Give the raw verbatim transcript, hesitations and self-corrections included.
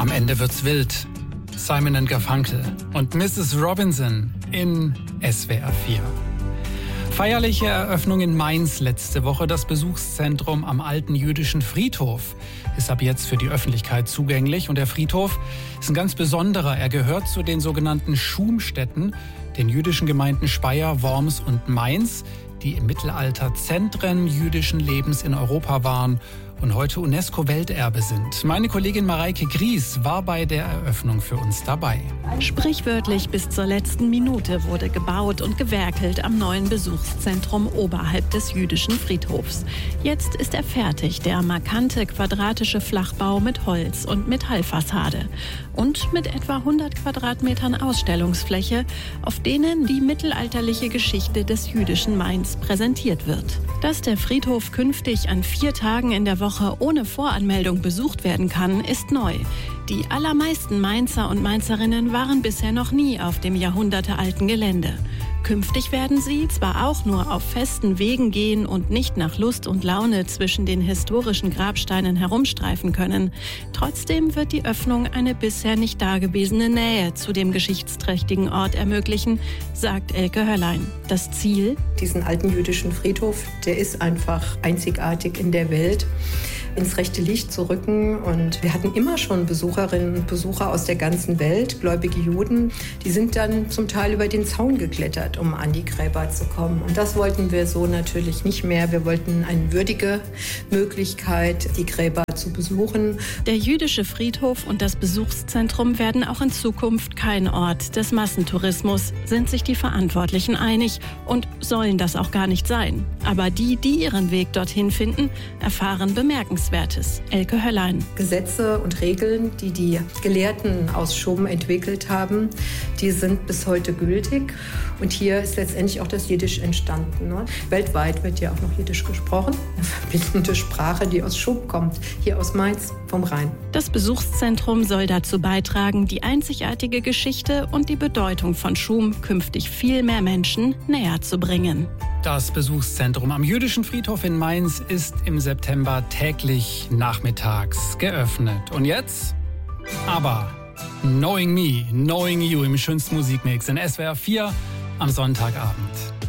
Am Ende wird's wild. Simon and Garfunkel und Missus Robinson in S W R vier. Feierliche Eröffnung in Mainz letzte Woche. Das Besuchszentrum am alten jüdischen Friedhof ist ab jetzt für die Öffentlichkeit zugänglich. Und der Friedhof ist ein ganz besonderer. Er gehört zu den sogenannten Schumstätten, den jüdischen Gemeinden Speyer, Worms und Mainz, die im Mittelalter Zentren jüdischen Lebens in Europa waren und heute UNESCO-Welterbe sind. Meine Kollegin Mareike Gries war bei der Eröffnung für uns dabei. Sprichwörtlich bis zur letzten Minute wurde gebaut und gewerkelt am neuen Besuchszentrum oberhalb des jüdischen Friedhofs. Jetzt ist er fertig, der markante quadratische Flachbau mit Holz und Metallfassade. Und mit etwa hundert Quadratmetern Ausstellungsfläche, auf denen die mittelalterliche Geschichte des jüdischen Mainz präsentiert wird. Dass der Friedhof künftig an vier Tagen in der Woche ohne Voranmeldung besucht werden kann, ist neu. Die allermeisten Mainzer und Mainzerinnen waren bisher noch nie auf dem jahrhundertealten Gelände. Künftig werden sie zwar auch nur auf festen Wegen gehen und nicht nach Lust und Laune zwischen den historischen Grabsteinen herumstreifen können. Trotzdem wird die Öffnung eine bisher nicht dagewesene Nähe zu dem geschichtsträchtigen Ort ermöglichen, sagt Elke Hörlein. Das Ziel? Diesen alten jüdischen Friedhof, der ist einfach einzigartig in der Welt, ins rechte Licht zu rücken. Und wir hatten immer schon Besucherinnen und Besucher aus der ganzen Welt, gläubige Juden. Die sind dann zum Teil über den Zaun geklettert, um an die Gräber zu kommen. Und das wollten wir so natürlich nicht mehr. Wir wollten eine würdige Möglichkeit, die Gräber zu besuchen. Der jüdische Friedhof und das Besuchszentrum werden auch in Zukunft kein Ort des Massentourismus, sind sich die Verantwortlichen einig und sollen das auch gar nicht sein. Aber die, die ihren Weg dorthin finden, erfahren Bemerkenswertes. Elke Hörlein. Gesetze und Regeln, die die Gelehrten aus Schum entwickelt haben, die sind bis heute gültig. Und hier ist letztendlich auch das Jiddisch entstanden. Ne? Weltweit wird ja auch noch Jiddisch gesprochen. Eine verbindende Sprache, die aus Schum kommt, hier aus Mainz vom Rhein. Das Besuchszentrum soll dazu beitragen, die einzigartige Geschichte und die Bedeutung von Schum künftig viel mehr Menschen näher zu bringen. Das Besuchszentrum am jüdischen Friedhof in Mainz ist im September täglich nachmittags geöffnet. Und jetzt? Aber Knowing Me, Knowing You im schönsten Musikmix in S W R vier am Sonntagabend.